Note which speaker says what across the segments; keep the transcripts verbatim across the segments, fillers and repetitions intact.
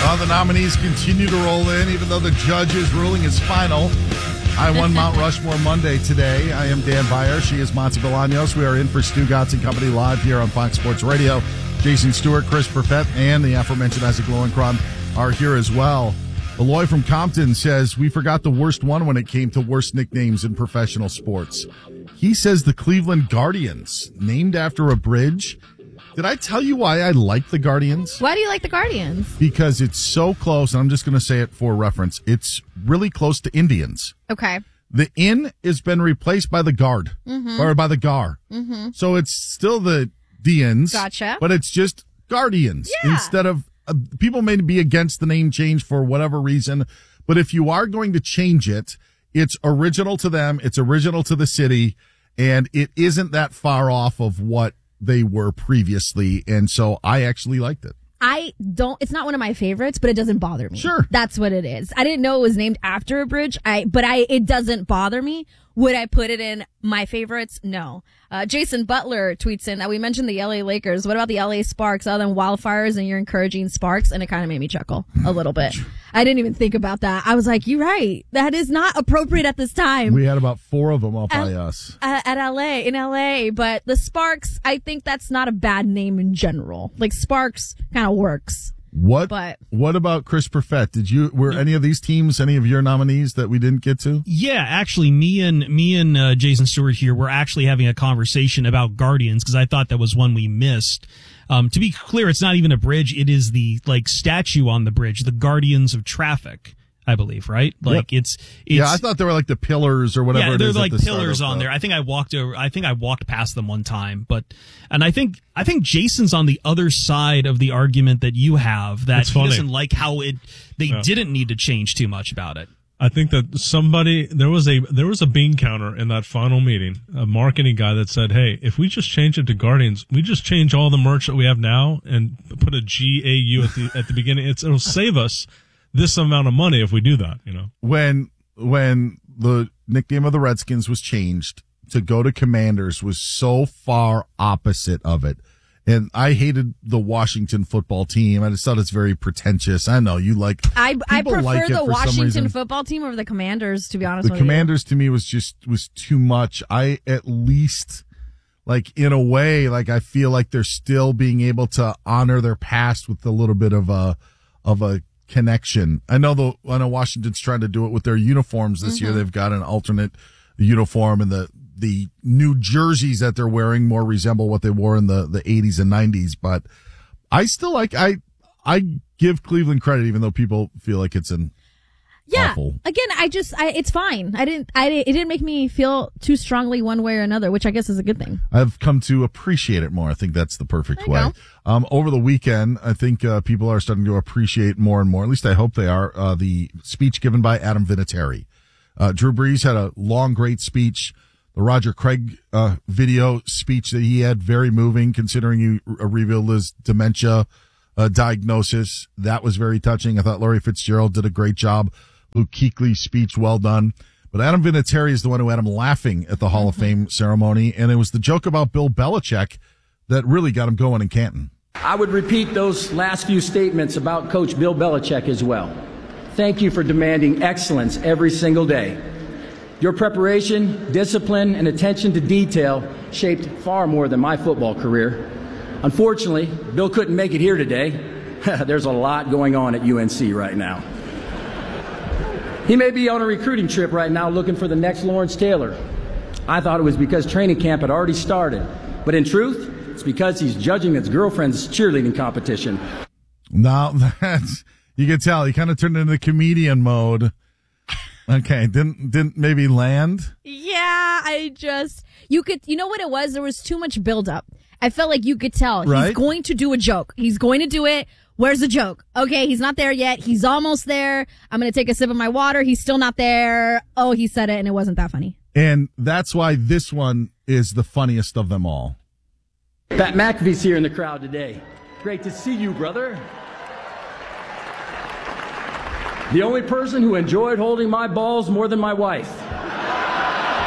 Speaker 1: Well, the nominees continue to roll in, even though the judge's ruling is final. I won Mount Rushmore Monday today. I am Dan Byer. She is Monty Bolaños. We are in for Stu Gotts and Company live here on Fox Sports Radio. Jason Stewart, Chris Perfett, and the aforementioned Isaac Lowenkron are here as well. Eloy from Compton says, we forgot the worst one when it came to worst nicknames in professional sports. He says the Cleveland Guardians, named after a bridge. Did I tell you why I like the Guardians?
Speaker 2: Why do you like the Guardians?
Speaker 1: Because it's so close, and I'm just going to say it for reference. It's really close to Indians.
Speaker 2: Okay.
Speaker 1: The inn has been replaced by the guard,
Speaker 2: mm-hmm.
Speaker 1: or by the gar.
Speaker 2: Mm-hmm.
Speaker 1: So it's still the Dians.
Speaker 2: Gotcha.
Speaker 1: But it's just Guardians
Speaker 2: yeah.
Speaker 1: instead of, uh, people may be against the name change for whatever reason, but if you are going to change it, it's original to them, it's original to the city, and it isn't that far off of what they were previously, and so I actually liked it.
Speaker 2: I don't, it's not one of my favorites, but it doesn't bother me.
Speaker 1: Sure.
Speaker 2: That's what it is. I didn't know it was named after a bridge, I, but I, it doesn't bother me. Would I put it in my favorites? No. Uh, Jason Butler tweets in that we mentioned the L A Lakers. What about the L A Sparks? Other than wildfires, and you're encouraging sparks, and it kind of made me chuckle a little bit. I didn't even think about that. I was like, you're right. That is not appropriate at this time.
Speaker 1: We had about four of them up
Speaker 2: at,
Speaker 1: by us.
Speaker 2: Uh, at L A, in L A, but the Sparks, I think that's not a bad name in general. Like, Sparks kind of works.
Speaker 1: What
Speaker 2: but,
Speaker 1: What about Chris Perfett? Did you were any of these teams any of your nominees that we didn't get to?
Speaker 3: Yeah, actually, me and me and uh, Jason Stewart here were actually having a conversation about Guardians because I thought that was one we missed. Um, to be clear, it's not even a bridge; it is the like statue on the bridge, the Guardians of Traffic, I believe, right? Like
Speaker 1: yep.
Speaker 3: it's, it's
Speaker 1: yeah. I thought they were like the pillars or whatever.
Speaker 3: Yeah,
Speaker 1: it
Speaker 3: they're
Speaker 1: is
Speaker 3: like
Speaker 1: at the
Speaker 3: pillars on
Speaker 1: the,
Speaker 3: there. I think I walked over. I think I walked past them one time, but and I think I think Jason's on the other side of the argument that you have that
Speaker 4: it's
Speaker 3: he
Speaker 4: funny.
Speaker 3: doesn't like how it they
Speaker 4: yeah.
Speaker 3: didn't need to change too much about it.
Speaker 4: I think that somebody there was a there was a bean counter in that final meeting, a marketing guy that said, "Hey, if we just change it to Guardians, we just change all the merch that we have now and put a G A U at the at the beginning. It's, it'll save us this amount of money if we do that." You know,
Speaker 1: when when the nickname of the Redskins was changed to go to Commanders was so far opposite of it. And I hated the Washington football team. I just thought it's very pretentious. I know you like.
Speaker 2: I I prefer
Speaker 1: like
Speaker 2: the Washington
Speaker 1: reason.
Speaker 2: football team over the Commanders. To be honest,
Speaker 1: the
Speaker 2: with
Speaker 1: Commanders
Speaker 2: you.
Speaker 1: to me was just was too much. I at least like in a way like I feel like they're still being able to honor their past with a little bit of a of a connection. I know the I know Washington's trying to do it with their uniforms this mm-hmm. year. They've got an alternate uniform and the. The new jerseys that they're wearing more resemble what they wore in the, the eighties and nineties, but I still like, I, I give Cleveland credit, even though people feel like it's an
Speaker 2: yeah.
Speaker 1: awful.
Speaker 2: Again, I just, I, it's fine. I didn't, I, it didn't make me feel too strongly one way or another, which I guess is a good thing.
Speaker 1: I've come to appreciate it more. I think that's the perfect way.
Speaker 2: Go.
Speaker 1: Um, over the weekend, I think, uh, people are starting to appreciate more and more, at least I hope they are, uh, the speech given by Adam Vinatieri. Uh, Drew Brees had a long, great speech. The Roger Craig uh, video speech that he had, very moving, considering he uh, revealed his dementia uh, diagnosis. That was very touching. I thought Larry Fitzgerald did a great job. Luke Kuechly's speech, well done. But Adam Vinatieri is the one who had him laughing at the Hall mm-hmm. of Fame ceremony, and it was the joke about Bill Belichick that really got him going in Canton.
Speaker 5: I would repeat those last few statements about Coach Bill Belichick as well. Thank you for demanding excellence every single day. Your preparation, discipline, and attention to detail shaped far more than my football career. Unfortunately, Bill couldn't make it here today. There's a lot going on at U N C right now. He may be on a recruiting trip right now looking for the next Lawrence Taylor. I thought it was because training camp had already started. But in truth, it's because he's judging his girlfriend's cheerleading competition.
Speaker 1: Now, that's, you can tell, he kind of turned into comedian mode. Okay, didn't didn't maybe land?
Speaker 2: Yeah, I just you could you know what it was? There was too much buildup. I felt like you could tell
Speaker 1: right?
Speaker 2: he's going to do a joke. He's going to do it. Where's the joke? Okay, he's not there yet. He's almost there. I'm going to take a sip of my water. He's still not there. Oh, he said it, and it wasn't that funny.
Speaker 1: And that's why this one is the funniest of them all.
Speaker 5: Pat McAfee's here in the crowd today. Great to see you, brother. The only person who enjoyed holding my balls more than my wife.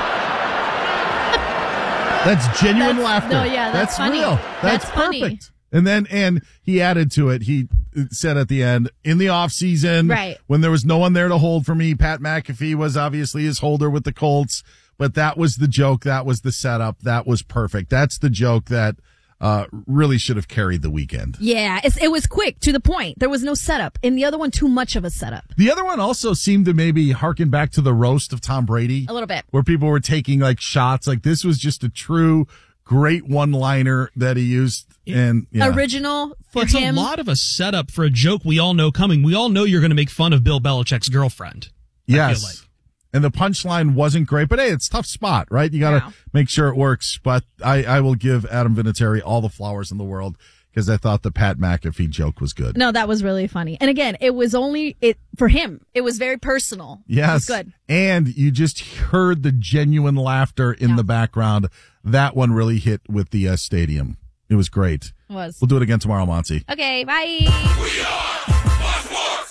Speaker 1: That's genuine
Speaker 2: that's,
Speaker 1: laughter.
Speaker 2: No, yeah, that's,
Speaker 1: that's
Speaker 2: funny.
Speaker 1: real. That's,
Speaker 2: that's
Speaker 1: perfect.
Speaker 2: Funny.
Speaker 1: And then, and he added to it, he said at the end, in the off season,
Speaker 2: right,
Speaker 1: when there was no one there to hold for me, Pat McAfee was obviously his holder with the Colts, but that was the joke. That was the setup. That was perfect. That's the joke that uh really should have carried the weekend.
Speaker 2: Yeah, it's, it was quick, to the point. There was no setup. In the other one, too much of a setup.
Speaker 1: The other one also seemed to maybe harken back to the roast of Tom Brady.
Speaker 2: A little bit.
Speaker 1: Where people were taking like shots. Like this was just a true great one-liner that he used. And yeah.
Speaker 2: Original for
Speaker 3: it's
Speaker 2: him.
Speaker 3: It's a lot of a setup for a joke we all know coming. We all know you're going to make fun of Bill Belichick's girlfriend.
Speaker 1: Yes.
Speaker 3: I feel like.
Speaker 1: And the punchline wasn't great, but hey, it's a tough spot, right? You got to
Speaker 2: yeah.
Speaker 1: make sure it works. But I, I will give Adam Vinatieri all the flowers in the world because I thought the Pat McAfee joke was good.
Speaker 2: No, that was really funny. And again, it was only it for him. It was very personal.
Speaker 1: Yes.
Speaker 2: It was good.
Speaker 1: And you just heard the genuine laughter in
Speaker 2: yeah.
Speaker 1: the background. That one really hit with the uh, stadium. It was great.
Speaker 2: It was.
Speaker 1: We'll do it again tomorrow, Monty.
Speaker 2: Okay, bye.
Speaker 6: We are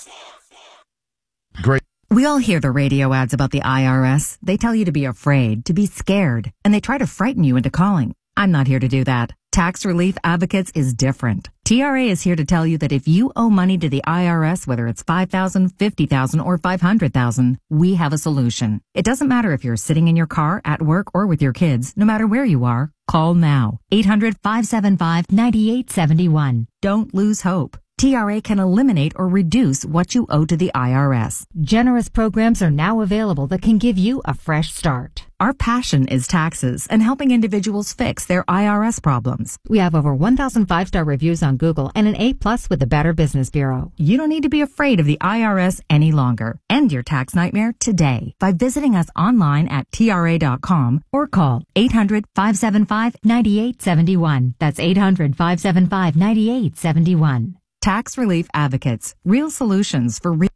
Speaker 1: Great.
Speaker 7: We all hear the radio ads about the I R S. They tell you to be afraid, to be scared, and they try to frighten you into calling. I'm not here to do that. Tax Relief Advocates is different. T R A is here to tell you that if you owe money to the I R S, whether it's five thousand dollars, fifty thousand dollars, or five hundred thousand dollars, we have a solution. It doesn't matter if you're sitting in your car, at work, or with your kids. No matter where you are, call now. eight hundred, five seven five, nine eight seven one. Don't lose hope. T R A can eliminate or reduce what you owe to the I R S. Generous programs are now available that can give you a fresh start. Our passion is taxes and helping individuals fix their I R S problems. We have over one thousand five-star reviews on Google and an A plus with the Better Business Bureau. You don't need to be afraid of the I R S any longer. End your tax nightmare today by visiting us online at T R A dot com or call eight hundred, five seven five, nine eight seven one. That's eight hundred, five seven five, nine eight seven one. Tax Relief Advocates. Real solutions for real.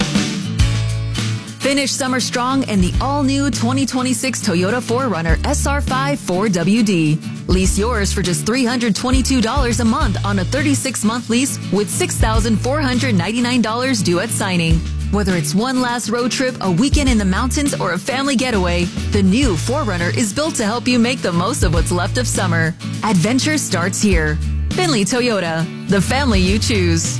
Speaker 8: Finish summer strong in the all-new twenty twenty-six Toyota four runner S R five four W D. Lease yours for just three hundred twenty-two dollars a month on a thirty-six month lease with six thousand four hundred ninety-nine dollars due at signing. Whether it's one last road trip, a weekend in the mountains, or a family getaway, the new four runner is built to help you make the most of what's left of summer. Adventure starts here. Finley Toyota, the family you choose.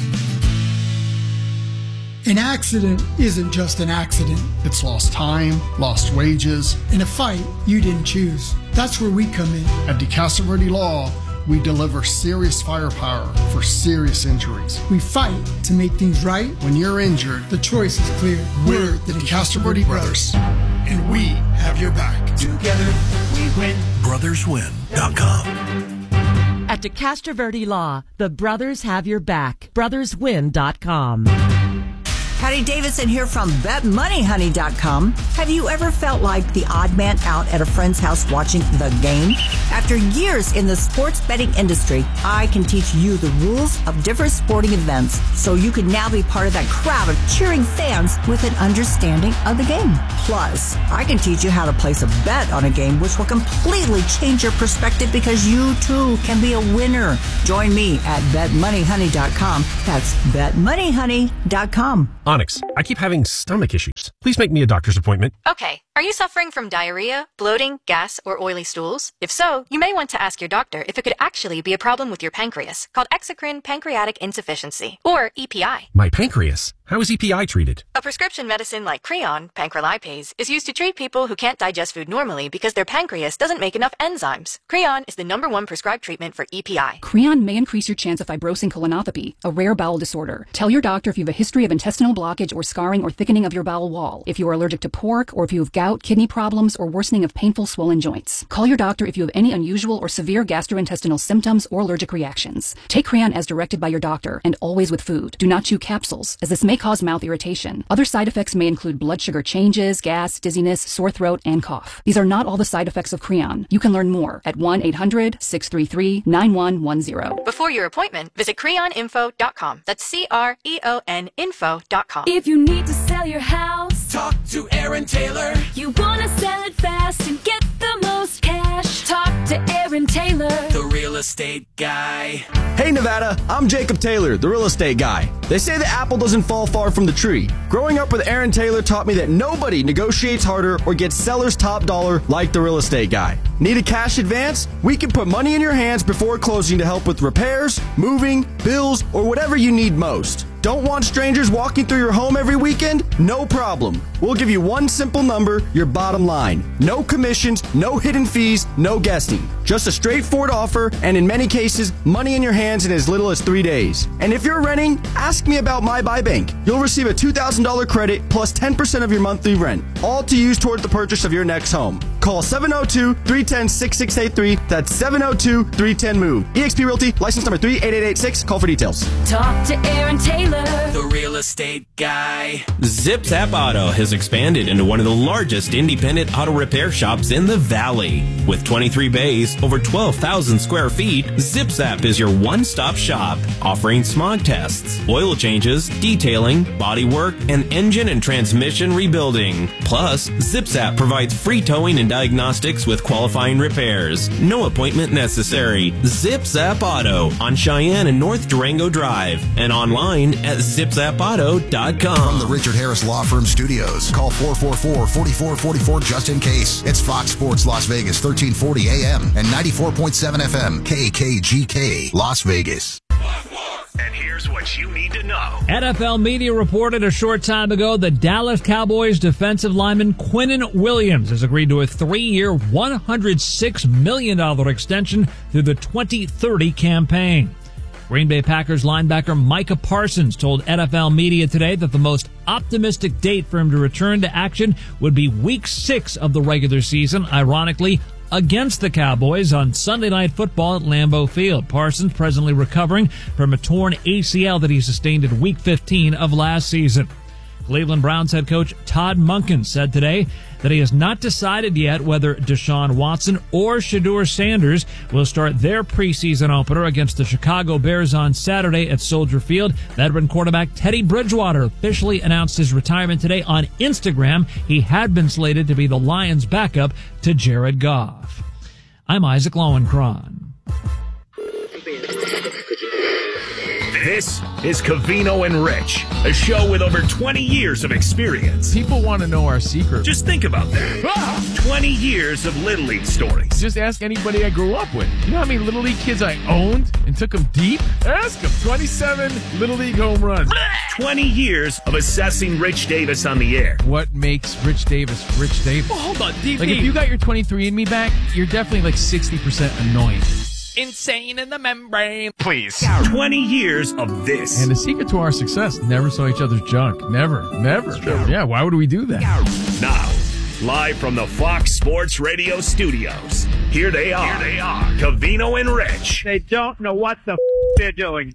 Speaker 9: An accident isn't just an accident. It's lost time, lost wages, and a fight you didn't choose. That's where we come in. At DeCastro Law, we deliver serious firepower for serious injuries. We fight to make things right. When you're injured, the choice is clear. We're the DeCastro Brothers, and we have your back. Together, we win.
Speaker 6: brothers win dot com.
Speaker 10: At DeCastro Verde Law, the brothers have your back. brothers win dot com.
Speaker 11: Patty Davidson here from bet money honey dot com. Have you ever felt like the odd man out at a friend's house watching the game? After years in the sports betting industry, I can teach you the rules of different sporting events so you can now be part of that crowd of cheering fans with an understanding of the game. Plus, I can teach you how to place a bet on a game which will completely change your perspective because you too can be a winner. Join me at bet money honey dot com. That's bet money honey dot com.
Speaker 12: Onyx, I keep having stomach issues. Please make me a doctor's appointment.
Speaker 13: Okay. Are you suffering from diarrhea, bloating, gas, or oily stools? If so, you may want to ask your doctor if it could actually be a problem with your pancreas, called exocrine pancreatic insufficiency, or E P I.
Speaker 12: My pancreas? How is E P I treated?
Speaker 13: A prescription medicine like Creon, pancrelipase, is used to treat people who can't digest food normally because their pancreas doesn't make enough enzymes. Creon is the number one prescribed treatment for E P I.
Speaker 14: Creon may increase your chance of fibrosing colonopathy, a rare bowel disorder. Tell your doctor if you have a history of intestinal blockage or scarring or thickening of your bowel wall, if you are allergic to pork, or if you have gout, kidney problems, or worsening of painful swollen joints. Call your doctor if you have any unusual or severe gastrointestinal symptoms or allergic reactions. Take Creon as directed by your doctor, and always with food. Do not chew capsules, as this may cause mouth irritation. Other side effects may include blood sugar changes, gas, dizziness, sore throat, and cough. These are not all the side effects of Creon. You can learn more at one eight hundred, six three three, nine one one zero.
Speaker 13: Before your appointment, visit creon info dot com. That's C R E O N info dot com.
Speaker 15: If you need to sell your house,
Speaker 6: talk to Aaron Taylor.
Speaker 15: You want to sell it fast and get the most cash. cash. Talk to Aaron Taylor,
Speaker 16: the real estate guy.
Speaker 17: Hey Nevada, I'm Jacob Taylor, the real estate guy. They say the apple doesn't fall far from the tree. Growing up with Aaron Taylor taught me that nobody negotiates harder or gets seller's top dollar like the real estate guy. Need a cash advance? We can put money in your hands before closing to help with repairs, moving, bills, or whatever you need most. Don't want strangers walking through your home every weekend? No problem. We'll give you one simple number, your bottom line. No commissions, no hidden fees, no guessing. Just a straightforward offer, and in many cases, money in your hands in as little as three days. And if you're renting, ask me about My Buy Bank. You'll receive a two thousand dollars credit plus ten percent of your monthly rent, all to use toward the purchase of your next home. Call seven oh two, three one oh, six six eight three. That's seven oh two, three one oh, MOVE. eXp Realty, license number three eight eight eight six. Call for details.
Speaker 15: talk to Aaron Taylor,
Speaker 16: the real estate guy.
Speaker 18: ZipZap Auto has expanded into one of the largest independent auto repair shops in the Valley. With twenty-three bays, over twelve thousand square feet, ZipZap is your one-stop shop, offering smog tests, oil changes, detailing, body work, and engine and transmission rebuilding. Plus, ZipZap provides free towing and diagnostics with qualifying repairs. No appointment necessary. ZipZap Auto on Cheyenne and North Durango Drive and online at zip zap auto dot com.
Speaker 19: From the Richard Harris Law Firm Studios, call four four four, four four four four just in case. It's Fox Sports Las Vegas, thirteen forty A M and ninety-four point seven F M, K K G K, Las Vegas.
Speaker 6: And here's what you need to know.
Speaker 20: N F L media reported a short time ago that Dallas Cowboys defensive lineman Quinnen Williams has agreed to a three-year, one hundred six million dollars extension through the twenty thirty campaign. Green Bay Packers linebacker Micah Parsons told N F L media today that the most optimistic date for him to return to action would be week six of the regular season, ironically, against the Cowboys on Sunday Night Football at Lambeau Field. Parsons presently recovering from a torn A C L that he sustained in week fifteen of last season. Cleveland Browns head coach Todd Monken said today that he has not decided yet whether Deshaun Watson or Shedeur Sanders will start their preseason opener against the Chicago Bears on Saturday at Soldier Field. Veteran quarterback Teddy Bridgewater officially announced his retirement today on Instagram. He had been slated to be the Lions' backup to Jared Goff. I'm Isaac Lowenkron.
Speaker 6: This is Covino and Rich, a show with over twenty years of experience.
Speaker 21: People want to know our secret.
Speaker 6: Just think about that. twenty years of Little League stories.
Speaker 21: Just ask anybody I grew up with. You know how many Little League kids I owned and took them deep? Ask them. twenty-seven Little League home runs.
Speaker 6: twenty years of assessing Rich Davis on the air.
Speaker 21: What makes Rich Davis Rich Davis? Oh, hold on, D V. Like, if you got your twenty-three and me back, you're definitely like sixty percent annoying.
Speaker 16: Insane in the membrane.
Speaker 6: Please. twenty years of this.
Speaker 21: And the secret to our success, never saw each other's junk. Never. Never. Yeah, why would we do that?
Speaker 6: Now, live from the Fox Sports Radio studios, here they are. Here they are. Covino and Rich.
Speaker 22: They don't know what the f*** they're doing.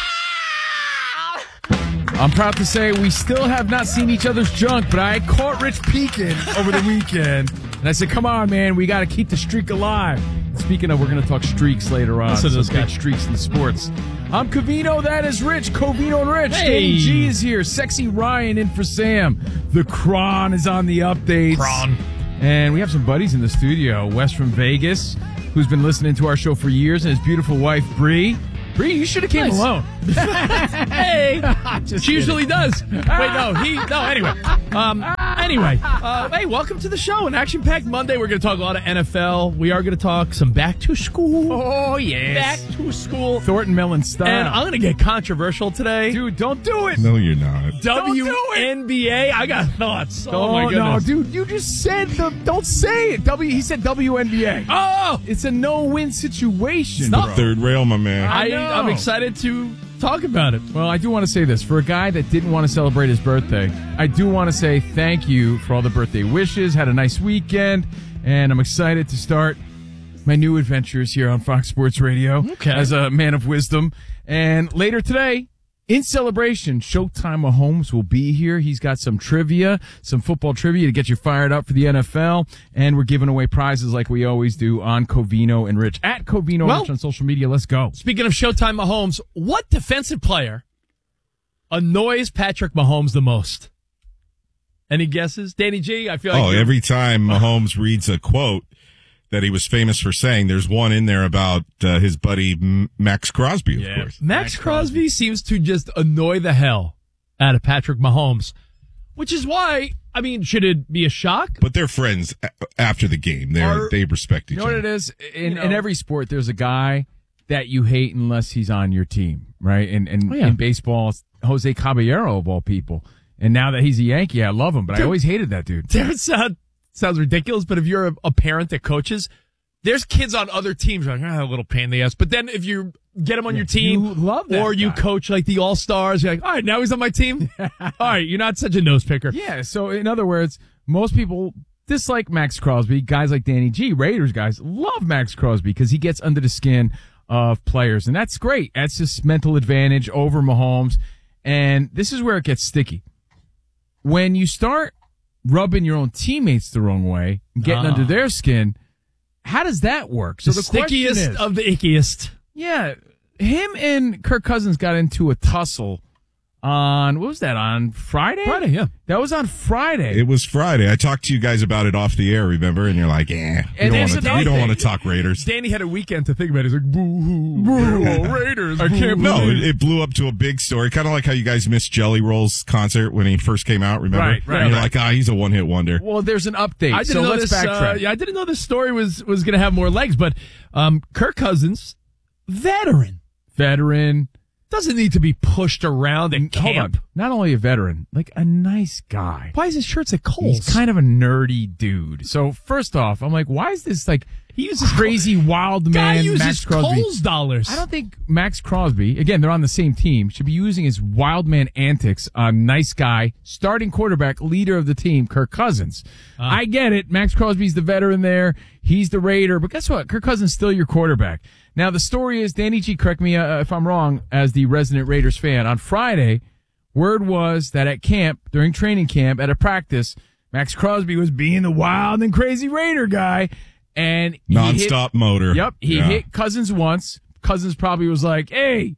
Speaker 21: I'm proud to say we still have not seen each other's junk, but I caught Rich peeking over the weekend. And I said, come on, man, we got to keep the streak alive. Speaking of, we're going to talk streaks later on. Listen to so this good guy. Streaks in sports. I'm Covino, that is Rich. Covino and Rich.
Speaker 20: Hey.
Speaker 21: Danny G is here. Sexy Ryan in for Sam. The Cron is on the updates.
Speaker 20: Cron.
Speaker 21: And we have some buddies in the studio. Wes from Vegas, who's been listening to our show for years, and his beautiful wife, Bree. Bree, you should have came
Speaker 20: Nice.
Speaker 21: alone.
Speaker 20: Hey,
Speaker 21: Just
Speaker 20: she usually
Speaker 21: kidding.
Speaker 20: does. Wait, no, he, no, anyway. Um, anyway, uh, hey, welcome to the show. An action-packed Monday. We're going to talk a lot of N F L. We are going to talk some back to school.
Speaker 21: Oh, yes.
Speaker 20: Back to school.
Speaker 21: Thornton Mellon style.
Speaker 20: And I'm going to get controversial today.
Speaker 21: Dude, don't do it.
Speaker 23: No, you're not.
Speaker 20: W N B A. I got thoughts. Oh,
Speaker 21: Oh,
Speaker 20: my goodness.
Speaker 21: no, dude, you just said the. Don't say it. W. He said W N B A.
Speaker 20: Oh,
Speaker 21: It's a no-win situation.
Speaker 20: Stop.
Speaker 21: bro.
Speaker 23: Third rail, my man.
Speaker 21: I
Speaker 20: I,
Speaker 21: know.
Speaker 20: I'm excited to talk about it.
Speaker 21: Well, I do want to say this. For a guy that didn't want to celebrate his birthday, I do want to say thank you for all the birthday wishes. Had a nice weekend, and I'm excited to start my new adventures here on Fox Sports Radio
Speaker 20: Okay.
Speaker 21: as a man of wisdom. And later today, in celebration, Showtime Mahomes will be here. He's got some trivia, some football trivia to get you fired up for the N F L. And we're giving away prizes like we always do on Covino and Rich. At Covino
Speaker 20: Well-
Speaker 21: and Rich on social media. Let's go.
Speaker 20: Speaking of Showtime Mahomes, what defensive player annoys Patrick Mahomes the most? Any guesses? Danny G, I feel like
Speaker 23: Oh,
Speaker 20: you're-
Speaker 23: every time Mahomes reads a quote,
Speaker 4: that he was famous for saying. There's one in there about uh, his buddy M- Max Crosby, of
Speaker 21: Yeah.
Speaker 4: course.
Speaker 21: Max Crosby seems to just annoy the hell out of Patrick Mahomes, which is why, I mean, should it be a shock?
Speaker 4: But they're friends a- after the game. They
Speaker 21: Are-
Speaker 4: they respect each
Speaker 21: You know
Speaker 4: other.
Speaker 21: what it is? In,
Speaker 4: You know.
Speaker 21: in every sport, there's a guy that you hate unless he's on your team, right? And, and Oh, yeah. in baseball, it's Jose Caballero, of all people. And now that he's a Yankee, I love him, but I Dude, always hated that dude. It sound, sounds ridiculous, but if you're a, a parent that coaches, there's kids on other teams like, ah, a little pain in the ass. But then if you get him on your team, you love that or you guy. coach like the All Stars, you're like, all right, now he's on my team. All right, you're not such a nose picker. Yeah, so in other words, most people dislike Max Crosby. Guys like Danny G, Raiders guys, love Max Crosby because he gets under the skin of players, and that's great. That's just mental advantage over Mahomes, and this is where it gets sticky. When you start rubbing your own teammates the wrong way, and getting Ah. under their skin, how does that work? So the, the, question stickiest is, of the ickiest. Yeah, him and Kirk Cousins got into a tussle on, what was that, on Friday? Friday, yeah. That was on Friday.
Speaker 4: It was Friday. I talked to you guys about it off the air, remember? And you're like, eh, we
Speaker 21: And
Speaker 4: don't
Speaker 21: there's
Speaker 4: want to
Speaker 21: another
Speaker 4: we don't
Speaker 21: thing.
Speaker 4: want to talk Raiders.
Speaker 21: Danny had a weekend to think about it. He's like, boo-hoo, boo, Raiders, I can't
Speaker 4: No,
Speaker 21: believe
Speaker 4: it, it blew up to a big story, kind of like how you guys missed Jelly Roll's concert when he first came out, remember?
Speaker 21: Right, right,
Speaker 4: And you're
Speaker 21: right.
Speaker 4: like, ah, he's a one-hit wonder.
Speaker 21: Well, there's an update, I didn't so know let's this, backtrack. Uh, yeah, I didn't know this story was, was going to have more legs, but um, Kirk Cousins, veteran. Veteran. Doesn't need to be pushed around at Hold camp. on. Not only a veteran, like a nice guy. Why is his shirts at Kohl's? He's kind of a nerdy dude. So first off, I'm like, why is this like He uses crazy wild Guy man uses Max Crosby? Kohl's dollars. I don't think Max Crosby, again, they're on the same team, should be using his wild man antics on nice guy, starting quarterback, leader of the team, Kirk Cousins. Uh. I get it. Max Crosby's the veteran there. He's the Raider. But guess what? Kirk Cousins still your quarterback. Now, the story is, Danny G, correct me uh, if I'm wrong, as the resident Raiders fan, on Friday, word was that at camp, during training camp, at a practice, Max Crosby was being the wild and crazy Raider guy. And he
Speaker 4: Nonstop
Speaker 21: hit,
Speaker 4: motor.
Speaker 21: Yep. He
Speaker 4: Yeah.
Speaker 21: hit Cousins once. Cousins probably was like, hey,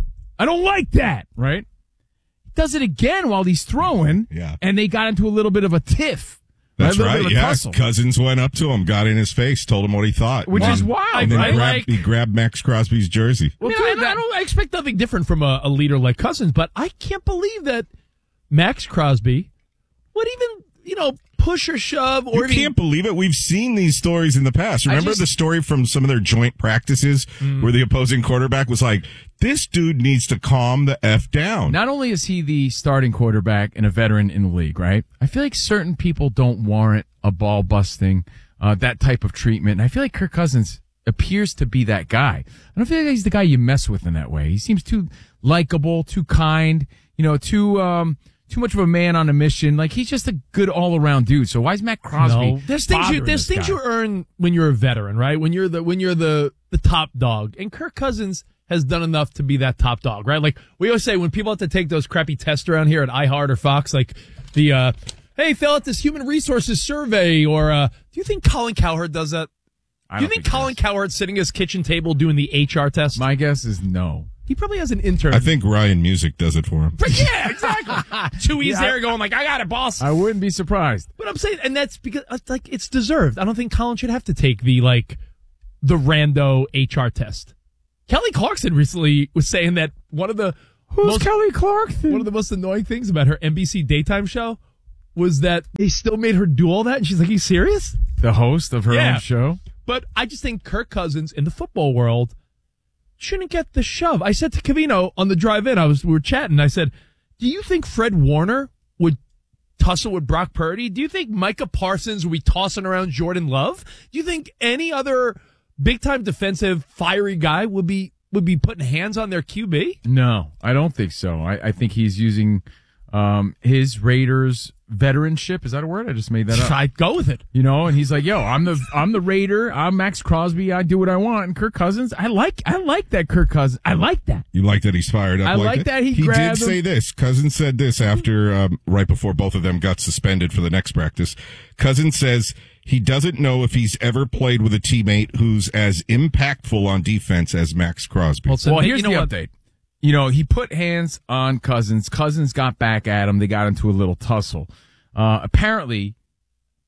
Speaker 21: I don't like that, right? Does it again while he's throwing.
Speaker 4: Yeah.
Speaker 21: And they got into a little bit of a tiff.
Speaker 4: That's
Speaker 21: A little
Speaker 4: right.
Speaker 21: bit of a
Speaker 4: Yeah,
Speaker 21: tussle.
Speaker 4: Cousins went up to him, got in his face, told him what he thought,
Speaker 21: Which
Speaker 4: and
Speaker 21: is
Speaker 4: then-
Speaker 21: wild,
Speaker 4: And then
Speaker 21: right?
Speaker 4: grabbed,
Speaker 21: Like-
Speaker 4: he grabbed Max Crosby's jersey.
Speaker 21: Well, I, dude, mean, I, that- I don't I expect nothing different from a, a leader like Cousins, but I can't believe that Max Crosby would even, you know, push or shove or
Speaker 4: You
Speaker 21: even-
Speaker 4: can't believe it. We've seen these stories in the past.
Speaker 21: I
Speaker 4: Remember
Speaker 21: just-
Speaker 4: the story from some of their joint practices
Speaker 21: Mm.
Speaker 4: where the opposing quarterback was like, this dude needs to calm the F down.
Speaker 21: Not only is he the starting quarterback and a veteran in the league, right? I feel like certain people don't warrant a ball busting, uh, that type of treatment. And I feel like Kirk Cousins appears to be that guy. I don't feel like he's the guy you mess with in that way. He seems too likable, too kind, you know, too, um, too much of a man on a mission. Like, he's just a good all around dude. So why is Matt Crosby? No. There's things you bothering there's this things guy? you earn when you're a veteran, right? When you're the when you're the the top dog. And Kirk Cousins has done enough to be that top dog, right? Like we always say, when people have to take those crappy tests around here at iHeart or Fox, like the uh hey, fill out this human resources survey, or uh do you think Colin Cowherd does that? I Do you
Speaker 4: don't
Speaker 21: think, Colin Cowherd's sitting at his kitchen table doing the H R test? My guess is no. He probably has an intern.
Speaker 4: I think Ryan Music does it for him.
Speaker 21: But yeah, exactly. Chewy's Yeah, there I- going like, I got it, boss. I wouldn't be surprised. But I'm saying, and that's because uh, like it's deserved. I don't think Colin should have to take the like the rando H R test. Kelly Clarkson recently was saying that one of the Who's most, Kelly Clarkson? one of the most annoying things about her N B C daytime show was that they still made her do all that, and she's like, "Are you serious?" The host of her Yeah. own show. But I just think Kirk Cousins in the football world shouldn't get the shove. I said to Cavino on the drive in, I was we were chatting. I said, "Do you think Fred Warner would tussle with Brock Purdy? Do you think Micah Parsons would be tossing around Jordan Love? Do you think any other big time defensive fiery guy would be would be putting hands on their Q B?" No, I don't think so. I, I think he's using um, his Raiders veteranship. Is that a word? I just made that up. I'd go with it. You know, and he's like, "Yo, I'm the I'm the Raider. I'm Max Crosby. I do what I want." And Kirk Cousins, I like I like that Kirk Cousins. I like that.
Speaker 4: You like that he's fired up?
Speaker 21: I like that he
Speaker 4: He did
Speaker 21: grabbed
Speaker 4: say
Speaker 21: him.
Speaker 4: this. Cousins said this after, um, right before both of them got suspended for the next practice. Cousins says he doesn't know if he's ever played with a teammate who's as impactful on defense as Max Crosby.
Speaker 21: Well, so Well, hey, here's you know the what? update. You know, he put hands on Cousins. Cousins got back at him. They got into a little tussle. Uh, apparently,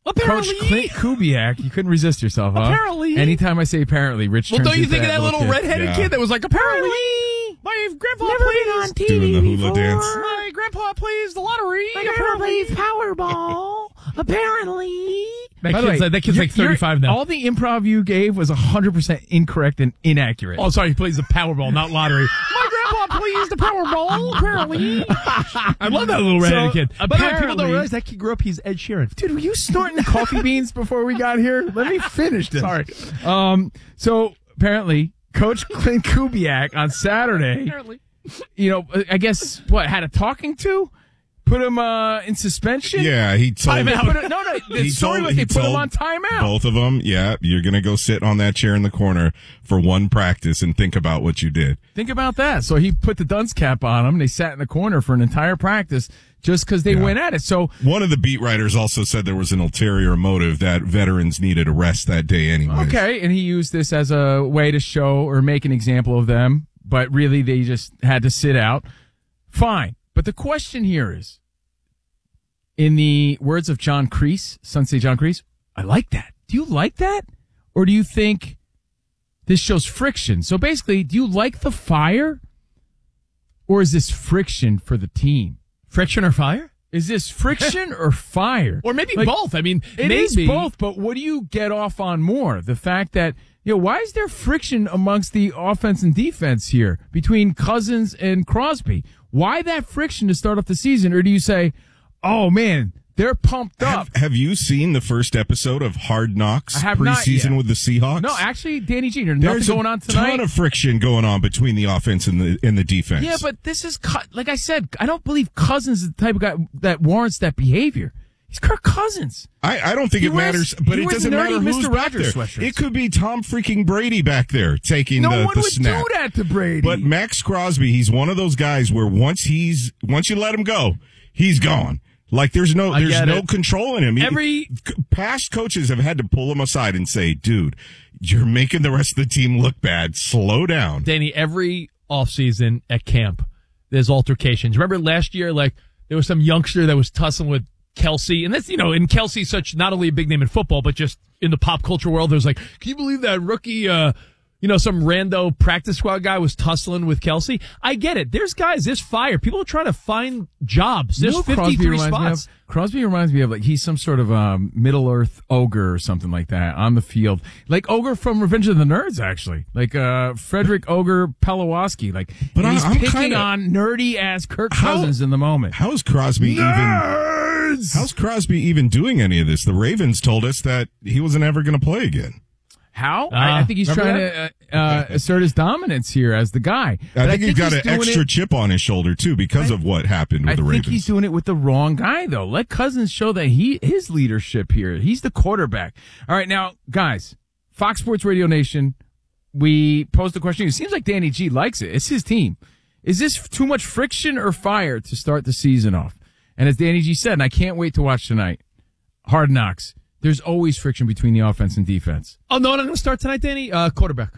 Speaker 21: Coach Clint Kubiak, you couldn't resist yourself, huh?
Speaker 3: Apparently.
Speaker 21: Anytime I say apparently, Rich
Speaker 3: Well,
Speaker 21: turns
Speaker 3: don't you
Speaker 21: into
Speaker 3: think of that
Speaker 21: little
Speaker 3: little
Speaker 21: kid.
Speaker 3: redheaded
Speaker 4: Yeah.
Speaker 3: kid that was like, apparently, my grandpa
Speaker 21: Never
Speaker 3: plays
Speaker 21: been on T V
Speaker 4: Doing the hula
Speaker 21: before.
Speaker 4: dance.
Speaker 3: My grandpa plays the lottery.
Speaker 21: My grandpa plays Powerball. Apparently.
Speaker 3: That
Speaker 21: By the
Speaker 3: kid's
Speaker 21: way,
Speaker 3: like- that kid's
Speaker 21: you're-
Speaker 3: like thirty-five
Speaker 21: you're-
Speaker 3: now.
Speaker 21: All the improv you gave was one hundred percent incorrect and inaccurate.
Speaker 3: Oh, sorry, he plays the Powerball, not lottery. My grandpa plays the Powerball, apparently. I love that little redheaded
Speaker 21: So,
Speaker 3: kid. By the way, people
Speaker 21: apparently-
Speaker 3: don't realize that kid grew up, he's Ed Sheeran.
Speaker 21: Dude, were you snorting coffee beans before we got here? Let me finish this.
Speaker 3: Sorry.
Speaker 21: Um, so apparently, Coach Clint Kubiak on Saturday,
Speaker 3: Apparently.
Speaker 21: you know, I guess, what, had a talking to? Put him uh, in suspension?
Speaker 4: Yeah, he told
Speaker 21: They put it- no, no, the
Speaker 4: He
Speaker 21: story
Speaker 4: told-
Speaker 21: was they
Speaker 4: he
Speaker 21: put him
Speaker 4: told
Speaker 21: on timeout.
Speaker 4: Both of them, yeah, you're going to go sit on that chair in the corner for one practice and think about what you did.
Speaker 21: Think about that. So he put the dunce cap on him. They sat in the corner for an entire practice just because they
Speaker 4: Yeah.
Speaker 21: went at it. So
Speaker 4: One of the beat writers also said there was an ulterior motive that veterans needed a rest that day anyway.
Speaker 21: okay, and he used this as a way to show or make an example of them, but really they just had to sit out. Fine. But the question here is, in the words of John Kreese, Sensei John Kreese, I like that. Do you like that? Or do you think this shows friction? So basically, do you like the fire? Or is this friction for the team?
Speaker 3: Friction or fire?
Speaker 21: Is this friction or fire?
Speaker 3: Or maybe
Speaker 21: Like,
Speaker 3: both. I mean,
Speaker 21: It
Speaker 3: maybe.
Speaker 21: is both, but what do you get off on more? The fact that, you know, why is there friction amongst the offense and defense here between Cousins and Crosby? Why that friction to start off the season? Or do you say, oh man, they're pumped up?
Speaker 4: Have, have you seen the first episode of Hard Knocks
Speaker 21: I have not
Speaker 4: preseason
Speaker 21: yet.
Speaker 4: with the Seahawks?
Speaker 21: No, actually, Danny G, there's
Speaker 4: There's
Speaker 21: nothing going
Speaker 4: a
Speaker 21: on tonight.
Speaker 4: ton of friction going on between the offense and the and the defense.
Speaker 21: Yeah, but this is, cu- like I said, I don't believe Cousins is the type of guy that warrants that behavior. He's Kirk Cousins.
Speaker 4: I, I don't think
Speaker 21: He
Speaker 4: it
Speaker 21: wears-
Speaker 4: matters, but
Speaker 21: he
Speaker 4: it
Speaker 21: wears
Speaker 4: doesn't
Speaker 21: nerdy
Speaker 4: matter who's
Speaker 21: Mister
Speaker 4: back
Speaker 21: Rogers
Speaker 4: there.
Speaker 21: sweatshirts.
Speaker 4: It could be Tom freaking Brady back there taking
Speaker 21: No
Speaker 4: the,
Speaker 21: one
Speaker 4: the
Speaker 21: would
Speaker 4: snap.
Speaker 21: do that to Brady.
Speaker 4: But Max Crosby, he's one of those guys where once he's once you let him go, he's gone. Like there's no
Speaker 3: I
Speaker 4: there's
Speaker 3: get
Speaker 4: no
Speaker 3: it.
Speaker 4: control in him. He-
Speaker 3: Every-
Speaker 4: c- past coaches have had to pull him aside and say, "Dude, you're making the rest of the team look bad. Slow down."
Speaker 3: Danny, every offseason at camp, there's altercations. Remember last year, like, there was some youngster that was tussling with Kelsey, and that's, you know, and Kelsey's such not only a big name in football, but just in the pop culture world. There's like, can you believe that rookie, uh, you know, some rando practice squad guy was tussling with Kelsey? I get it. There's guys, there's fire. People are trying to find jobs. There's
Speaker 21: You know what Crosby
Speaker 3: fifty-three
Speaker 21: reminds me
Speaker 3: spots.
Speaker 21: of? Crosby reminds me of, like, he's some sort of um, Middle Earth ogre or something like that on the field. Like ogre from Revenge of the Nerds, actually. Like uh, Frederick Ogre Pelawoski. Like,
Speaker 4: But
Speaker 21: and
Speaker 4: I-
Speaker 21: he's
Speaker 4: I'm
Speaker 21: picking
Speaker 4: kinda-
Speaker 21: on nerdy-ass Kirk
Speaker 4: How-
Speaker 21: Cousins in the moment.
Speaker 4: How's Crosby even? How's Crosby even doing any of this? The Ravens told us that he wasn't ever going to play again.
Speaker 21: How?
Speaker 3: Uh,
Speaker 21: I, I think he's
Speaker 3: remember
Speaker 21: trying to uh, uh, assert his dominance here as the guy.
Speaker 4: I
Speaker 21: But
Speaker 4: think, he's got an
Speaker 21: doing
Speaker 4: extra
Speaker 21: it-
Speaker 4: chip on his shoulder too because of what happened with
Speaker 21: I
Speaker 4: the
Speaker 21: think
Speaker 4: Ravens.
Speaker 21: he's doing it with the wrong guy, though. Let Cousins show that he his leadership here. He's the quarterback. All right, now, guys, Fox Sports Radio Nation, we posed the question. It seems like Danny G likes it. It's his team. Is this too much friction or fire to start the season off? And as Danny G said, and I can't wait to watch tonight, Hard Knocks. There's always friction between the offense and defense.
Speaker 3: Oh, no, I'm going to start tonight, Danny? Uh, quarterback.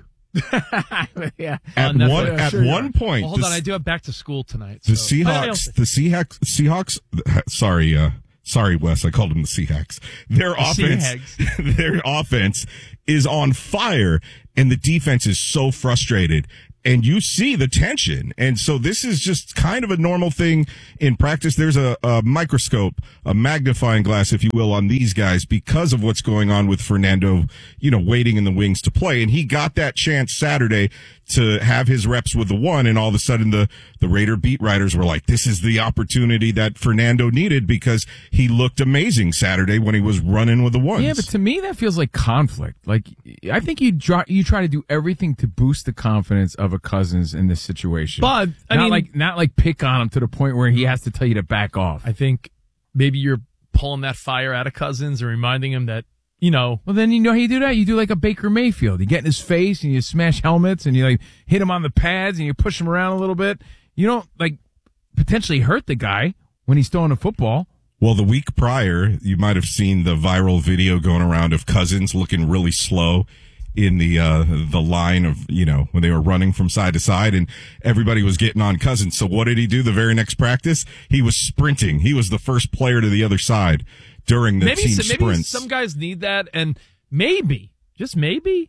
Speaker 21: yeah.
Speaker 4: At
Speaker 3: On Netflix.
Speaker 4: one
Speaker 21: Yeah,
Speaker 4: at
Speaker 21: sure you
Speaker 4: one
Speaker 21: are.
Speaker 4: point,
Speaker 3: Well, hold
Speaker 4: the,
Speaker 3: on, I do have back to school tonight.
Speaker 4: the
Speaker 3: so-
Speaker 4: Seahawks, the Seahawks, Seahawks. Sorry, uh, sorry, Wes. I called them the Seahawks. Their
Speaker 3: The
Speaker 4: offense,
Speaker 3: Seahawks.
Speaker 4: their offense is on fire, and the defense is so frustrated. And you see the tension. And so this is just kind of a normal thing in practice. There's a, a microscope, a magnifying glass, if you will, on these guys because of what's going on with Fernando, you know, waiting in the wings to play. And he got that chance Saturday to have his reps with the one. And all of a sudden the, the Raider beat writers were like, this is the opportunity that Fernando needed because he looked amazing Saturday when he was running with the ones.
Speaker 21: Yeah, but to me that feels like conflict. Like I think you try you try to do everything to boost the confidence of a Cousins in this situation.
Speaker 3: But, I
Speaker 21: not
Speaker 3: mean-
Speaker 21: like not like pick on him to the point where he has to tell you to back off.
Speaker 3: I think maybe you're pulling that fire out of Cousins and reminding him that, you know.
Speaker 21: Well, then you know how you do that? You do like a Baker Mayfield. You get in his face and you smash helmets and you like hit him on the pads and you push him around a little bit. You don't like potentially hurt the guy when he's throwing a football.
Speaker 4: Well, the week prior, you might have seen the viral video going around of Cousins looking really slow in the uh the line of, you know, when they were running from side to side and everybody was getting on Cousins. So what did he do the very next practice? He was sprinting. He was the first player to the other side during the
Speaker 3: maybe
Speaker 4: team
Speaker 3: some, maybe
Speaker 4: sprints.
Speaker 3: some guys need that, and maybe, just maybe,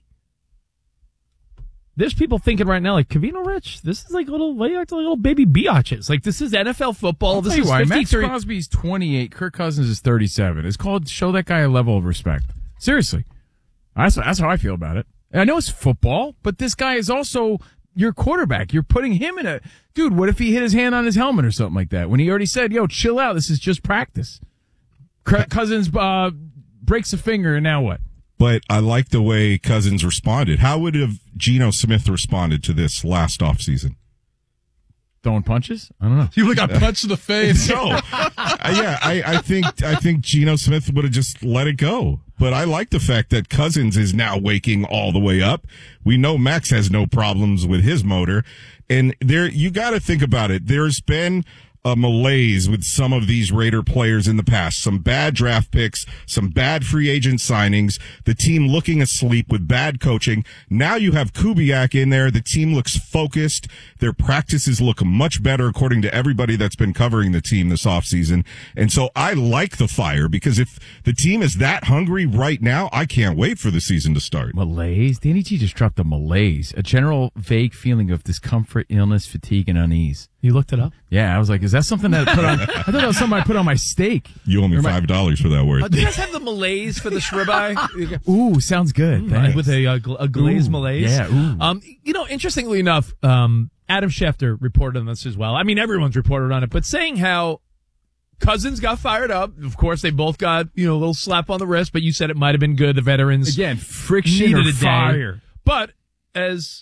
Speaker 3: there's people thinking right now, like, Covino Rich, this is like little, like little baby biatches. Like, this is N F L football.
Speaker 21: I'll
Speaker 3: this
Speaker 21: tell you
Speaker 3: is
Speaker 21: why.
Speaker 3: fifty-three.
Speaker 21: Max Crosby's twenty-eight. Kirk Cousins is thirty-seven. It's called show that guy a level of respect. Seriously. That's, that's how I feel about it. And I know it's football, but this guy is also your quarterback. You're putting him in a... Dude, what if he hit his hand on his helmet or something like that? When he already said, yo, chill out. This is just practice. Kirk Cousins uh, breaks a finger, and now what?
Speaker 4: But I like the way Cousins responded. How would have Geno Smith responded to this last offseason?
Speaker 21: Throwing punches? I don't know. You got punched in the face.
Speaker 4: No. uh, yeah, I, I think I think Geno Smith would have just let it go. But I like the fact that Cousins is now waking all the way up. We know Max has no problems with his motor. And there, you got to think about it. There's been a malaise with some of these Raider players in the past. Some bad draft picks, some bad free agent signings, the team looking asleep with bad coaching. Now you have Kubiak in there. The team looks focused. Their practices look much better according to everybody that's been covering the team this offseason. And so I like the fire because if the team is that hungry right now, I can't wait for the season to start.
Speaker 21: Malaise? Danny G just dropped a malaise. A general vague feeling of discomfort, illness, fatigue, and unease.
Speaker 3: You looked it up?
Speaker 21: Yeah, I was like, is that something that I put on? I thought that was something I put on my steak.
Speaker 4: You owe me five dollars for that word.
Speaker 3: Uh, do you guys have the malaise for this ribeye?
Speaker 21: Ooh, sounds good.
Speaker 3: Mm, with a, uh, gla- a glazed
Speaker 21: Ooh,
Speaker 3: malaise.
Speaker 21: yeah, ooh.
Speaker 3: Um, you know, interestingly enough, um, Adam Schefter reported on this as well. I mean, everyone's reported on it, but saying how Cousins got fired up. Of course, they both got, you know, a little slap on the wrist, but you said it might have been good. The veterans
Speaker 21: again, friction
Speaker 3: needed
Speaker 21: or
Speaker 3: a
Speaker 21: fire.
Speaker 3: day. But as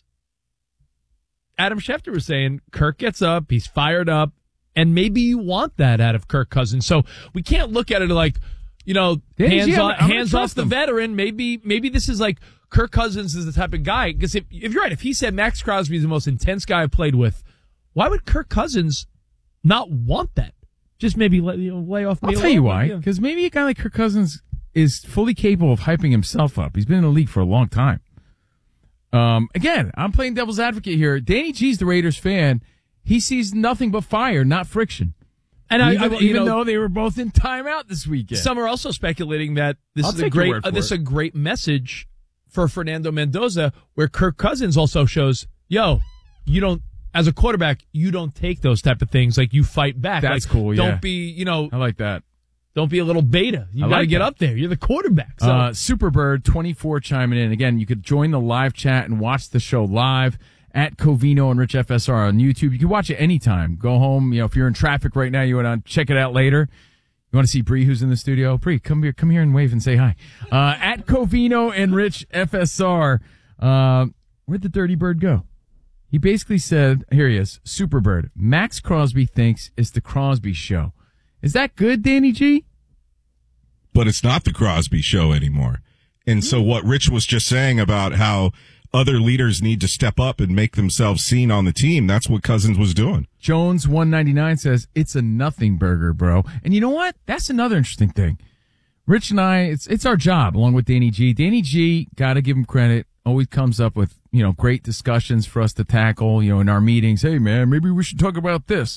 Speaker 3: Adam Schefter was saying, Kirk gets up, he's fired up, and maybe you want that out of Kirk Cousins. So we can't look at it like, you know,
Speaker 21: Yeah,
Speaker 3: hands
Speaker 21: yeah,
Speaker 3: off,
Speaker 21: I'm gonna
Speaker 3: hands
Speaker 21: trust
Speaker 3: off the
Speaker 21: him.
Speaker 3: veteran. Maybe maybe this is like Kirk Cousins is the type of guy. Because if, if you're right, if he said Max Crosby is the most intense guy I've played with, why would Kirk Cousins not want that? Just maybe let, you know, lay off.
Speaker 21: I'll
Speaker 3: me a
Speaker 21: tell you
Speaker 3: little
Speaker 21: why.
Speaker 3: bit, yeah.
Speaker 21: Because maybe a guy like Kirk Cousins is fully capable of hyping himself up. He's been in the league for a long time. Um, again, I'm playing devil's advocate here. Danny G's the Raiders fan. He sees nothing but fire, not friction.
Speaker 3: And I,
Speaker 21: even,
Speaker 3: I, you
Speaker 21: even
Speaker 3: know,
Speaker 21: though they were both in timeout this weekend.
Speaker 3: Some are also speculating that this
Speaker 21: I'll
Speaker 3: is a
Speaker 21: take your
Speaker 3: great
Speaker 21: word
Speaker 3: uh,
Speaker 21: for
Speaker 3: this is
Speaker 21: it.
Speaker 3: a great message for Fernando Mendoza, where Kirk Cousins also shows, yo, you don't as a quarterback, you don't take those type of things. Like, you fight back.
Speaker 21: That's
Speaker 3: like,
Speaker 21: cool, yeah.
Speaker 3: Don't be, you know.
Speaker 21: I like that.
Speaker 3: Don't be a little beta. You
Speaker 21: I
Speaker 3: got to
Speaker 21: like
Speaker 3: get
Speaker 21: that.
Speaker 3: up there. You're the quarterback. So.
Speaker 21: Uh, Superbird twenty-four chiming in. Again, you could join the live chat and watch the show live at Covino and Rich F S R on YouTube. You can watch it anytime. Go home. You know, if you're in traffic right now, you want to check it out later. You want to see Bree, who's in the studio? Bree, come here, come here and wave and say hi. Uh, at Covino and Rich F S R. Uh, where'd the Dirty Bird go? He basically said, here he is, Superbird. Max Crosby thinks it's the Crosby show. Is that good, Danny G?
Speaker 4: But it's not the Crosby show anymore. And so what Rich was just saying about how other leaders need to step up and make themselves seen on the team, that's what Cousins was doing.
Speaker 21: Jones one ninety-nine says, it's a nothing burger, bro. And you know what? That's another interesting thing. Rich and I, it's it's our job, along with Danny G. Danny G, got to give him credit, always comes up with, you know, great discussions for us to tackle, you know, in our meetings. Hey, man, maybe we should talk about this.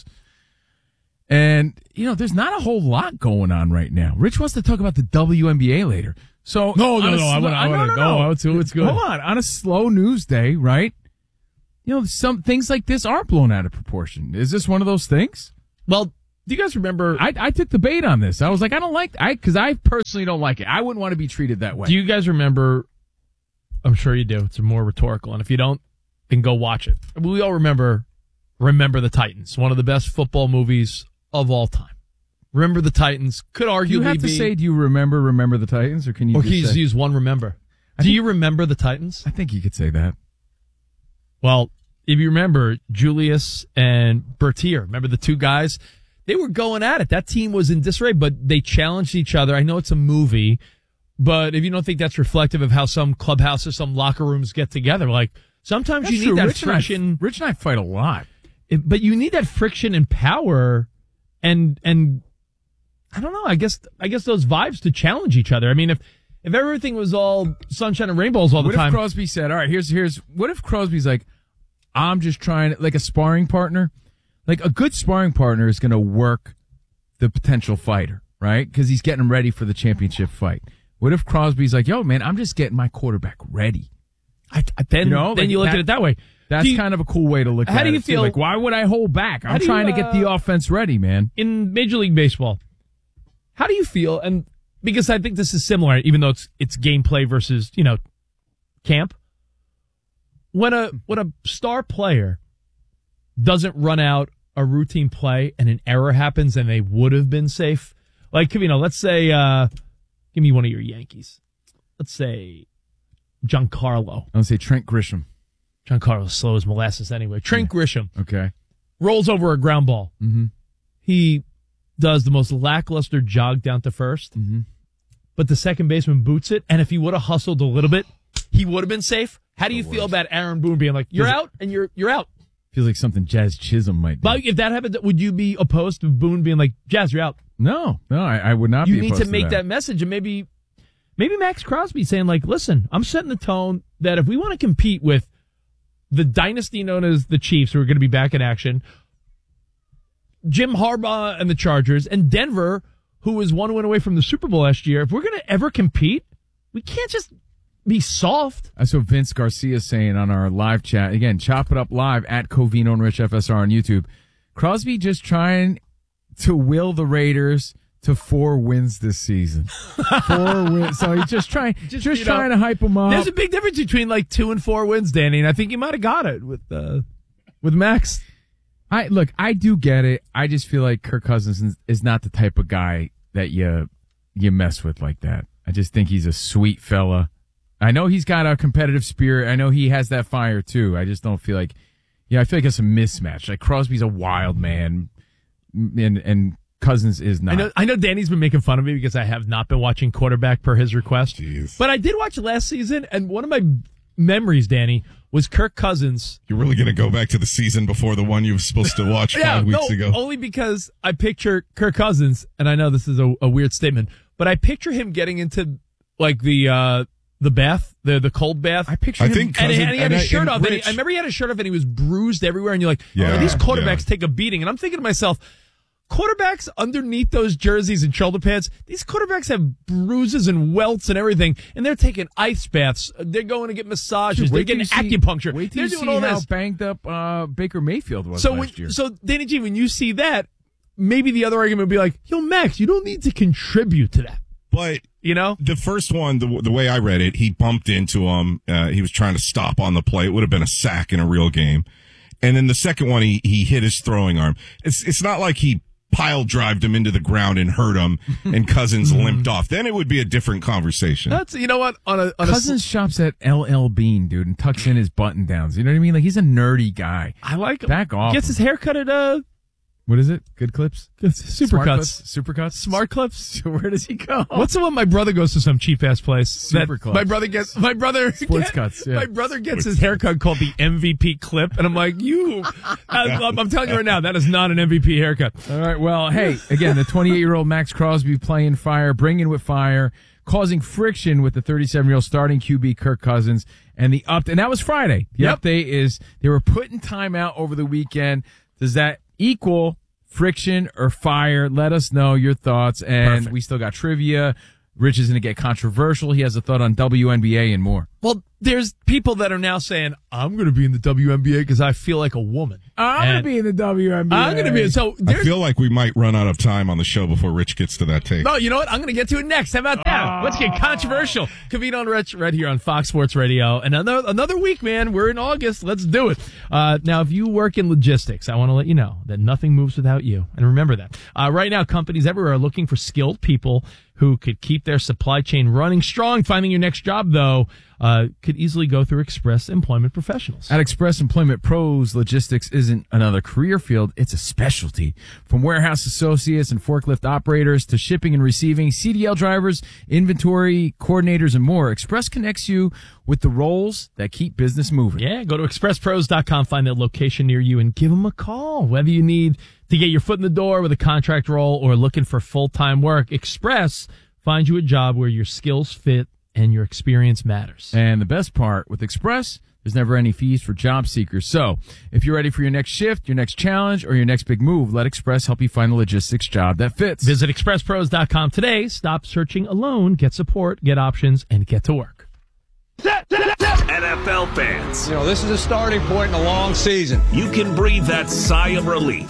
Speaker 21: And, you know, there's not a whole lot going on right now. Rich wants to talk about the W N B A later. So
Speaker 3: No, no,
Speaker 21: on a
Speaker 3: no, I
Speaker 21: slow-
Speaker 3: wanna- I
Speaker 21: no,
Speaker 3: wanna-
Speaker 21: no, no.
Speaker 3: no, it's- it's good.
Speaker 21: Hold on. On a slow news day, right? You know, some things like this are blown out of proportion. Is this one of those things?
Speaker 3: Well, do you guys remember?
Speaker 21: I, I took the bait on this. I was like, I don't like, I because I personally don't like it. I wouldn't want to be treated that way.
Speaker 3: Do you guys remember? I'm sure you do. It's more rhetorical, and if you don't, then go watch it. We all remember Remember the Titans, one of the best football movies of all time. Remember the Titans could arguably
Speaker 21: Do you have to
Speaker 3: be,
Speaker 21: say, do you remember Remember the Titans, or can you
Speaker 3: or
Speaker 21: just
Speaker 3: can you just
Speaker 21: say?
Speaker 3: use one remember?
Speaker 21: I
Speaker 3: Do
Speaker 21: think-
Speaker 3: you remember the Titans?
Speaker 21: I think you could say that.
Speaker 3: Well, if you remember, Julius and Bertier, remember the two guys? They were going at it. That team was in disarray, but they challenged each other. I know it's a movie, but if you don't think that's reflective of how some clubhouses, some locker rooms get together, like sometimes
Speaker 21: That's
Speaker 3: you need
Speaker 21: true.
Speaker 3: that
Speaker 21: Rich and I-
Speaker 3: friction.
Speaker 21: Rich and I fight a lot.
Speaker 3: It- but you need that friction and power and and I don't know, I guess I guess those vibes to challenge each other. I mean, if if everything was all sunshine and rainbows all the
Speaker 21: What
Speaker 3: time.
Speaker 21: if Crosby said, all right, here's, here's, what if Crosby's like, I'm just trying, like a sparring partner? Like a good sparring partner is going to work the potential fighter. right? Because he's getting ready for the championship fight. What if Crosby's like, yo, man, I'm just getting my quarterback ready?
Speaker 3: I, I, then
Speaker 21: you know,
Speaker 3: then
Speaker 21: like
Speaker 3: you look
Speaker 21: that,
Speaker 3: at it that way.
Speaker 21: That's
Speaker 3: do you,
Speaker 21: kind of a cool way to look at it.
Speaker 3: How do you feel?
Speaker 21: Like, why would I hold back? I'm trying
Speaker 3: you,
Speaker 21: to get the
Speaker 3: uh,
Speaker 21: offense ready, man.
Speaker 3: In Major League Baseball, how do you feel? And because I think this is similar, even though it's it's gameplay versus, you know, camp. When a when a star player doesn't run out a routine play and an error happens and they would have been safe, like, you know, let's say, uh, give me one of your Yankees. Let's say Giancarlo.
Speaker 21: I'll say Trent Grisham.
Speaker 3: Giancarlo's slow as molasses anyway. Trent yeah. Grisham.
Speaker 21: Okay.
Speaker 3: Rolls over a ground ball.
Speaker 21: Mm-hmm.
Speaker 3: He does the most lackluster jog down to first,
Speaker 21: mm-hmm.
Speaker 3: but the second baseman boots it, and if he would have hustled a little bit, he would have been safe. How do you feel about Aaron Boone being like, you're
Speaker 21: Feels
Speaker 3: out, and you're you're out?
Speaker 21: Feels like something Jazz Chisholm might do.
Speaker 3: But if that happened, would you be opposed to Boone being like, Jazz, you're out?
Speaker 21: No, no, I, I would not
Speaker 3: you
Speaker 21: be
Speaker 3: need
Speaker 21: opposed
Speaker 3: to make
Speaker 21: that.
Speaker 3: that message, and maybe maybe Max Crosby saying, like, listen, I'm setting the tone that if we want to compete with the dynasty known as the Chiefs, who are going to be back in action, Jim Harbaugh and the Chargers, and Denver, who was one win away from the Super Bowl last year, if we're going to ever compete, we can't just be soft.
Speaker 21: That's what Vince Garcia is saying on our live chat. Again, Chop It Up Live at Covino and Rich F S R on YouTube. Crosby just trying to will the Raiders to four wins this season. Four wins. So he's just trying, just, just trying know, to hype them up.
Speaker 3: There's a big difference between like two and four wins, Danny, and I think you might have got it with uh, with Max.
Speaker 21: I look, I do get it. I just feel like Kirk Cousins is not the type of guy that you you mess with like that. I just think he's a sweet fella. I know he's got a competitive spirit. I know he has that fire too. I just don't feel like, yeah, I feel like it's a mismatch. Like Crosby's a wild man, and and Cousins is not.
Speaker 3: I know, I know Danny's been making fun of me because I have not been watching quarterback per his request.
Speaker 4: Jeez.
Speaker 3: But I did watch last season, and one of my memories, Danny, was Kirk Cousins.
Speaker 4: You're really going to go back to the season before the one you were supposed to watch
Speaker 3: yeah,
Speaker 4: five weeks
Speaker 3: no,
Speaker 4: ago?
Speaker 3: Only because I picture Kirk Cousins, and I know this is a, a weird statement, but I picture him getting into like the uh, the bath, the the cold bath.
Speaker 21: I picture
Speaker 4: I
Speaker 21: him,
Speaker 4: think
Speaker 3: and,
Speaker 4: Cousins,
Speaker 3: and he had
Speaker 4: and
Speaker 3: his
Speaker 4: I,
Speaker 3: shirt off. And he,
Speaker 4: Rich,
Speaker 3: I remember he had his shirt off, and he was bruised everywhere. And you're like,
Speaker 4: yeah,
Speaker 3: oh, these quarterbacks
Speaker 4: yeah.
Speaker 3: take a beating. And I'm thinking to myself, quarterbacks underneath those jerseys and shoulder pads, these quarterbacks have bruises and welts and everything, and they're taking ice baths. They're going to get massages.
Speaker 21: Dude,
Speaker 3: they're getting
Speaker 21: see,
Speaker 3: acupuncture.
Speaker 21: Wait till
Speaker 3: they're
Speaker 21: you
Speaker 3: doing
Speaker 21: see
Speaker 3: all
Speaker 21: how
Speaker 3: this.
Speaker 21: banged up uh, Baker Mayfield was
Speaker 3: so
Speaker 21: last
Speaker 3: when,
Speaker 21: year.
Speaker 3: So, Danny G, when you see that, maybe the other argument would be like, yo, Max, you don't need to contribute to that.
Speaker 4: But
Speaker 3: you know,
Speaker 4: the first one, the, the way I read it, he bumped into him. Uh, he was trying to stop on the play. It would have been a sack in a real game. And then the second one, he, he hit his throwing arm. It's, it's not like he pile drived him into the ground and hurt him and Cousins limped off. Then it would be a different conversation.
Speaker 3: That's, you know what? On a, on
Speaker 21: Cousins
Speaker 3: a,
Speaker 21: shops at L L Bean, dude, and tucks in his button downs. You know what I mean? Like, he's a nerdy guy.
Speaker 3: I like him.
Speaker 21: Back off.
Speaker 3: Gets his hair cut at, uh,
Speaker 21: what is it? Good Clips?
Speaker 3: Supercuts.
Speaker 21: Supercuts?
Speaker 3: Smart Clips?
Speaker 21: Where does he go?
Speaker 3: What's the one my brother goes to some cheap ass place?
Speaker 21: Super Clips.
Speaker 3: My brother gets, my brother,
Speaker 21: Sports Cuts, yeah.
Speaker 3: My brother gets his haircut called the M V P clip, and I'm like, you, I'm, I'm telling you right now, that is not an M V P haircut.
Speaker 21: All right, well, hey, again, the twenty-eight-year-old Max Crosby playing fire, bringing with fire, causing friction with the thirty-seven-year-old starting Q B Kirk Cousins, and the up, and that was Friday. The
Speaker 3: Yep.
Speaker 21: update is they were putting time out over the weekend. Does that equal friction or fire? Let us know your thoughts. And
Speaker 3: Perfect.
Speaker 21: We still got trivia. Rich is going to get controversial. He has a thought on W N B A and more.
Speaker 3: Well, there's people that are now saying, I'm going to be in the W N B A because I feel like a woman.
Speaker 21: I'm going to be in the W N B A.
Speaker 3: I'm going to be. So
Speaker 4: I feel like we might run out of time on the show before Rich gets to that take.
Speaker 3: No, you know what? I'm going to get to it next. How about that?
Speaker 21: Oh.
Speaker 3: Let's get controversial. Covino and Rich right here on Fox Sports Radio. And another, another week, man. We're in August. Let's do it. Uh, now, if you work in logistics, I want to let you know that nothing moves without you. And remember that. Uh, right now, companies everywhere are looking for skilled people who could keep their supply chain running strong. Finding your next job, though, uh, could easily go through Express Employment Professionals.
Speaker 21: At Express Employment Pros, logistics isn't another career field, it's a specialty. From warehouse associates and forklift operators to shipping and receiving, C D L drivers, inventory coordinators, and more, Express connects you with the roles that keep business moving.
Speaker 3: Yeah, go to express pros dot com, find a location near you, and give them a call. Whether you need to get your foot in the door with a contract role or looking for full-time work, Express finds you a job where your skills fit and your experience matters.
Speaker 21: And the best part, with Express, There's never any fees for job seekers. So if you're ready for your next shift, your next challenge, or your next big move, let Express help you find the logistics job that fits.
Speaker 3: Visit express pros dot com today. Stop searching alone. Get support, get options, and get to work.
Speaker 6: N F L fans,
Speaker 2: you know, this is a starting point in a long season.
Speaker 6: You can breathe that sigh of relief.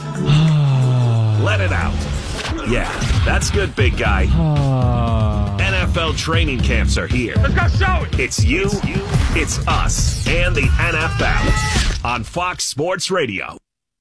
Speaker 6: Let it out. Yeah, that's good, big guy. N F L training camps are here.
Speaker 2: Let's go show it.
Speaker 6: It's you, it's you, it's us, and the N F L on Fox Sports Radio.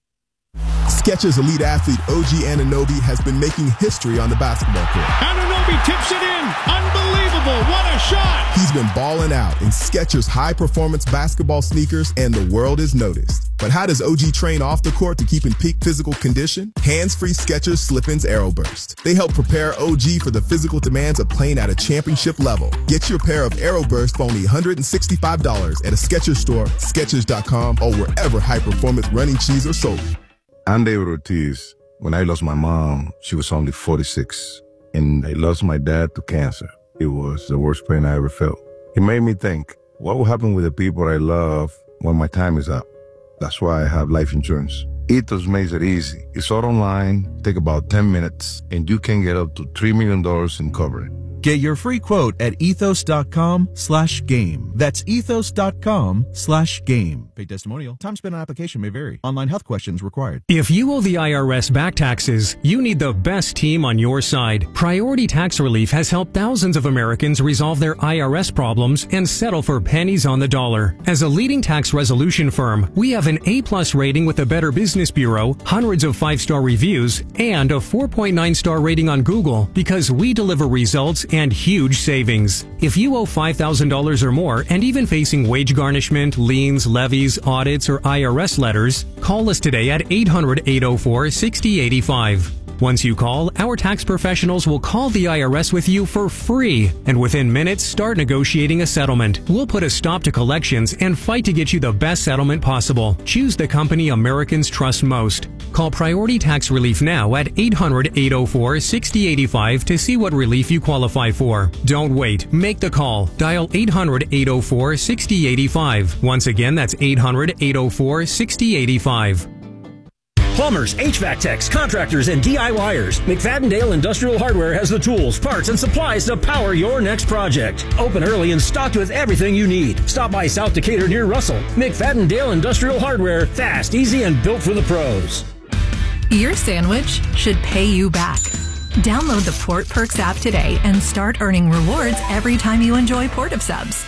Speaker 5: Skechers elite athlete O G Anunoby has been making history on the basketball court.
Speaker 2: Anunoby tips it in. Unbelievable. What a shot.
Speaker 5: He's been balling out in Skechers high-performance basketball sneakers, and the world is noticed. But how does O G train off the court to keep in peak physical condition? Hands-free Skechers Slip-ins Aeroburst. They help prepare O G for the physical demands of playing at a championship level. Get your pair of Aeroburst for only one hundred sixty-five dollars at a Skechers store, Skechers dot com, or wherever high-performance running shoes are sold.
Speaker 23: I'm David Ortiz. When I lost my mom, she was only forty-six, and I lost my dad to cancer. It was the worst pain I ever felt. It made me think, what will happen with the people I love when my time is up? That's why I have life insurance. Ethos makes it easy. It's all online, take about ten minutes, and you can get up to three million dollars in coverage.
Speaker 24: Get your free quote at ethos dot com slash game. That's ethos dot com slash game. Paid testimonial. Time spent on application may vary. Online health questions required.
Speaker 25: If you owe the I R S back taxes, you need the best team on your side. Priority Tax Relief has helped thousands of Americans resolve their I R S problems and settle for pennies on the dollar. As a leading tax resolution firm, we have an A-plus rating with the Better Business Bureau, hundreds of five-star reviews, and a four point nine star rating on Google because we deliver results and huge savings. If you owe five thousand dollars or more and even facing wage garnishment, liens, levies, audits, or I R S letters, call us today at eight hundred, eight oh four, six oh eight five. Once you call, our tax professionals will call the I R S with you for free, and within minutes start negotiating a settlement. We'll put a stop to collections and fight to get you the best settlement possible. Choose the company Americans trust most. Call Priority Tax Relief now at eight hundred, eight oh four, six oh eight five to see what relief you qualify for. Don't wait. Make the call. Dial eight hundred, eight oh four, six oh eight five. Once again, that's eight hundred, eight oh four, six oh eight five.
Speaker 26: Plumbers, H V A C techs, contractors, and DIYers. McFadden-Dale Industrial Hardware has the tools, parts, and supplies to power your next project. Open early and stocked with everything you need. Stop by South Decatur near Russell. McFadden-Dale Industrial Hardware. Fast, easy, and built for the pros.
Speaker 27: Your sandwich should pay you back. Download the Port Perks app today and start earning rewards every time you enjoy Port of Subs.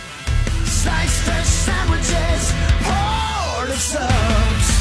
Speaker 2: Slice fresh sandwiches, Port of Subs.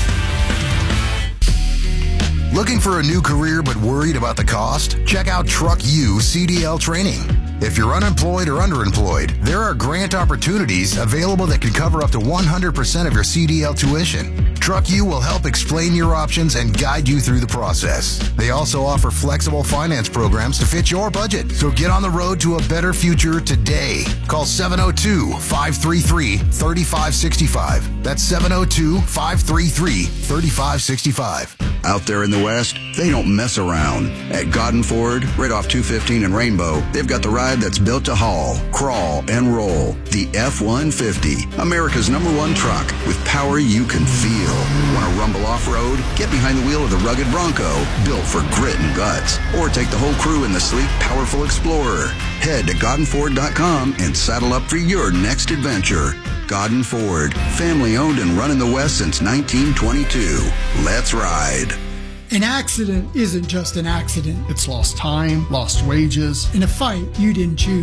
Speaker 19: Looking for a new career but worried about the cost? Check out Truck U C D L Training. If you're unemployed or underemployed, there are grant opportunities available that can cover up to one hundred percent of your C D L tuition. Truck U will help explain your options and guide you through the process. They also offer flexible finance programs to fit your budget. So get on the road to a better future today. Call seven oh two, five three three, three five six five. That's seven oh two, five three three, three five six five.
Speaker 28: Out there in the West, they don't mess around. At Godden Ford, right off two fifteen and Rainbow, they've got the ride that's built to haul, crawl, and roll. The F one fifty, America's number one truck with power you can feel. Want to rumble off-road? Get behind the wheel of the rugged Bronco, built for grit and guts. Or take the whole crew in the sleek, powerful Explorer. Head to Godden Ford dot com and saddle up for your next adventure. Godden Ford, family-owned and run in the West since nineteen twenty-two. Let's ride.
Speaker 9: An accident isn't just an accident. It's lost time, lost wages, in a fight you didn't choose.